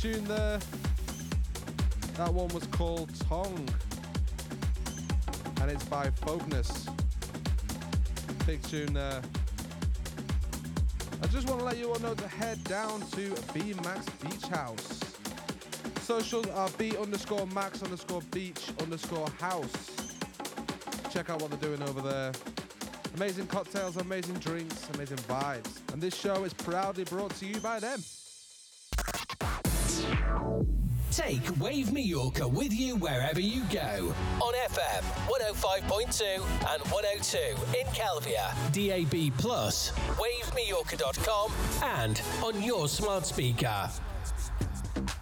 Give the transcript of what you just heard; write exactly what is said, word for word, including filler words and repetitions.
Tune there. That one was called Tongue, and it's by Fogness. Big tune there. I just want to let you all know to head down to B Max Beach House. Socials are B underscore Max underscore Beach underscore House. Check out what they're doing over there. Amazing cocktails, amazing drinks, amazing vibes. And this show is proudly brought to you by them. Take Wave Mallorca with you wherever you go. On F M one oh five point two and one oh two in Kelvia, D A B plus, wave mallorca dot com, and on your smart speaker.